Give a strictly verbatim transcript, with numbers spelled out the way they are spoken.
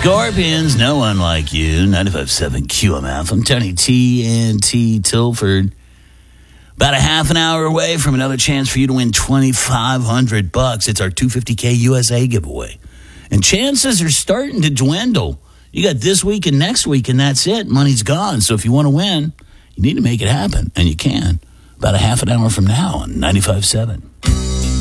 Scorpions, no one like you. ninety-five point seven Q M F. I'm Tony T and T Tilford. About a half an hour away from another chance for you to win twenty-five hundred bucks. It's our two hundred fifty K U S A giveaway. And chances are starting to dwindle. You got this week and next week, and that's it. Money's gone. So if you want to win, you need to make it happen. And you can. About a half an hour from now on ninety-five point seven.